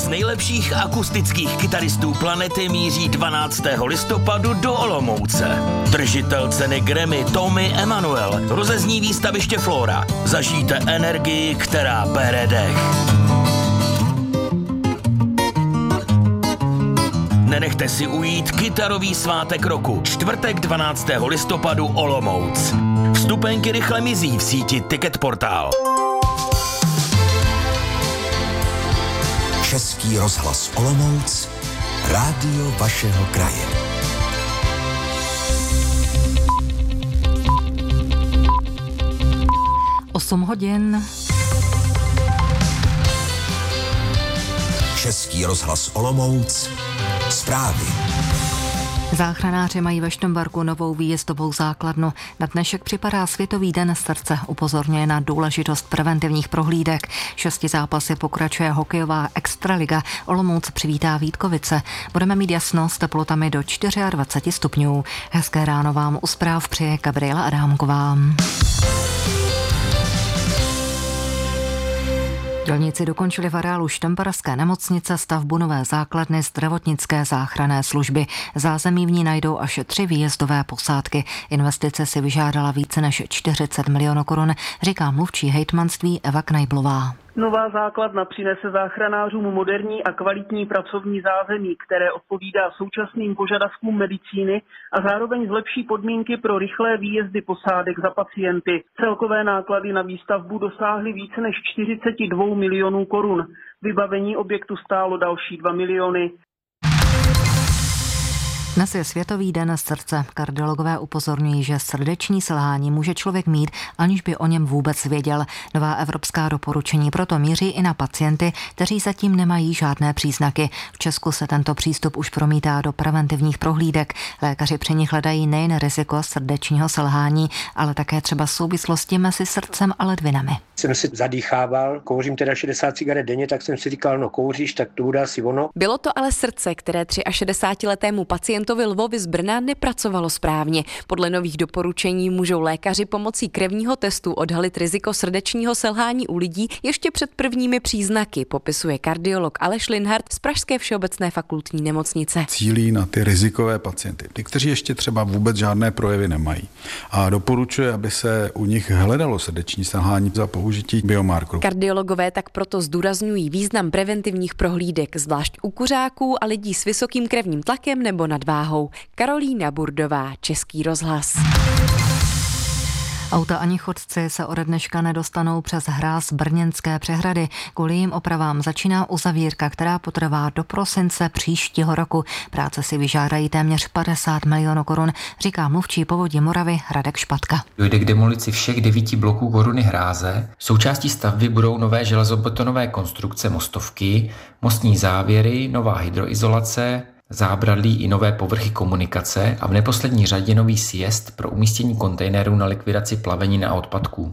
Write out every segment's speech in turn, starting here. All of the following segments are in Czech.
nejlepších akustických kytaristů planety míří 12. listopadu do Olomouce. Držitel ceny Grammy Tommy Emmanuel rozezní výstaviště Flora. Zažijte energii, která bere dech. Nenechte si ujít kytarový svátek roku. Čtvrtek 12. listopadu Olomouc. Vstupenky rychle mizí v síti Ticketportál. Český rozhlas Olomouc, rádio vašeho kraje. Osm hodin. Český rozhlas Olomouc, zprávy. Záchranáři mají ve Štmberku novou výjezdovou základnu. Na dnešek připadá Světový den srdce. Upozorňuje na důležitost preventivních prohlídek. 6 zápasy pokračuje hokejová extraliga. Olomouc přivítá Vítkovice. Budeme mít jasno s teplotami do 24 stupňů. Hezké ráno vám u zpráv přeje Gabriela Adámková. Dělníci dokončili v areálu Štmberské nemocnice stavbu nové základny zdravotnické záchranné služby. Zázemí v ní najdou až 3 výjezdové posádky. Investice si vyžádala více než 40 milionů korun, říká mluvčí hejtmanství Eva Knajblová. Nová základna přinese záchranářům moderní a kvalitní pracovní zázemí, které odpovídá současným požadavkům medicíny a zároveň zlepší podmínky pro rychlé výjezdy posádek za pacienty. Celkové náklady na výstavbu dosáhly více než 42 milionů korun. Vybavení objektu stálo další 2 miliony. Dnes je Světový den srdce. Kardiologové upozorňují, že srdeční selhání může člověk mít, aniž by o něm vůbec věděl. Nová evropská doporučení proto míří i na pacienty, kteří zatím nemají žádné příznaky. V Česku se tento přístup už promítá do preventivních prohlídek. Lékaři při nich hledají nejen riziko srdečního selhání, ale také třeba souvislosti mezi srdcem a ledvinami. Jsem si zadýchával, kouřím teda 60 cigaret denně, tak jsem si říkal, no kouříš, tak to bude asi ono. Bylo to ale srdce, které 63letému pacientovi Lvovi z Brna nepracovalo správně. Podle nových doporučení můžou lékaři pomocí krevního testu odhalit riziko srdečního selhání u lidí ještě před prvními příznaky, popisuje kardiolog Aleš Linhart z Pražské všeobecné fakultní nemocnice. Cílí na ty rizikové pacienty, ty, kteří ještě třeba vůbec žádné projevy nemají. A doporučuje, aby se u nich hledalo srdeční selhání za použití biomarkerů. Kardiologové tak proto zdůrazňují význam preventivních prohlídek, zvlášť u kuřáků a lidí s vysokým krevním tlakem nebo nadváhou. Karolína Burdová, Český rozhlas. Auta ani chodci se ode dneška nedostanou přes hráz Brněnské přehrady. Kvůli jim opravám začíná uzavírka, která potrvá do prosince příštího roku. Práce si vyžádají téměř 50 milionů korun, říká mluvčí Povodí Moravy Radek Špatka. Dojde k demolici všech 9 bloků koruny hráze. Součástí stavby budou nové železobetonové konstrukce mostovky, mostní závěry, nová hydroizolace, zábradlí i nové povrchy komunikace a v neposlední řadě nový sjezd pro umístění kontejnerů na likvidaci plavenin a odpadků.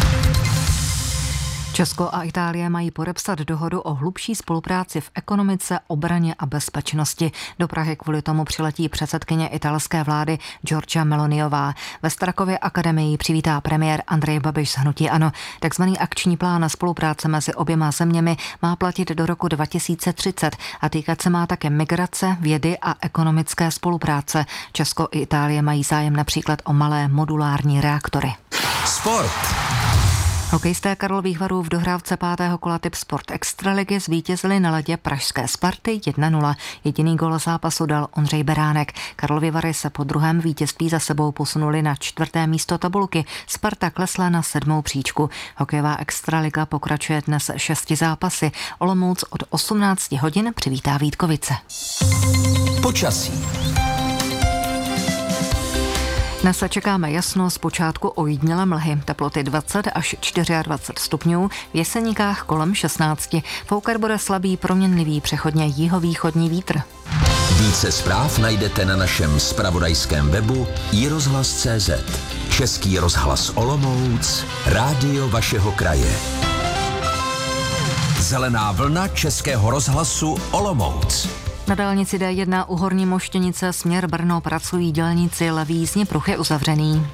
Česko a Itálie mají podepsat dohodu o hlubší spolupráci v ekonomice, obraně a bezpečnosti. Do Prahy kvůli tomu přiletí předsedkyně italské vlády Giorgia Meloniová. Ve Strakově akademii přivítá premiér Andrej Babiš z hnutí ANO. Takzvaný akční plán na spolupráce mezi oběma zeměmi má platit do roku 2030 a týkat se má také migrace, vědy a ekonomické spolupráce. Česko i Itálie mají zájem například o malé modulární reaktory. Sport. Hokejisté Karlových Varů v dohrávce 5. kola Typ Sport Extraligy zvítězili na ledě pražské Sparty 1-0. Jediný gól zápasu dal Ondřej Beránek. Karlovy Vary se po druhém vítězství za sebou posunuli na 4. místo tabulky. Sparta klesla na 7. příčku. Hokejová Extraliga pokračuje dnes 6 zápasy. Olomouc od 18 hodin přivítá Vítkovice. Počasí. Dnes se čekáme jasno, zpočátku ojedinělé mlhy, teploty 20 až 24 stupňů, v Jeseníkách kolem 16. Foukat bude slabý proměnlivý přechodně jihovýchodní vítr. Více zpráv najdete na našem zpravodajském webu iRozhlas.cz. Český rozhlas Olomouc, rádio vašeho kraje. Zelená vlna Českého rozhlasu Olomouc. Na dálnici D1 u Horní Moštěnice směr Brno pracují dělníci, levý jízdní pruh je uzavřený.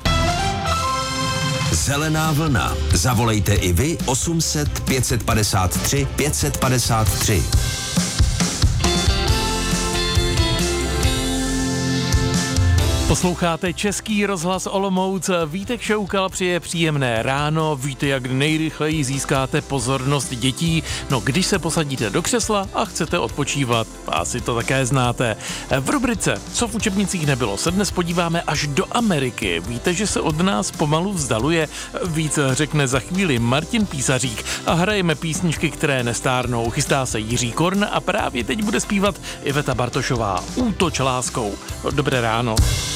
Zelená vlna. Zavolejte i vy 800 553 553. Posloucháte Český rozhlas Olomouc. Vítek Šoukal přeje příjemné ráno. Víte, jak nejrychleji získáte pozornost dětí? No, když se posadíte do křesla a chcete odpočívat. Asi to také znáte. V rubrice Co v učebnicích nebylo se dnes podíváme až do Ameriky. Víte, že se od nás pomalu vzdaluje? Víc řekne za chvíli Martin Písařík a hrajeme písničky, které nestárnou. Chystá se Jiří Korn a právě teď bude zpívat Iveta Bartošová. Útoč láskou. Dobré ráno.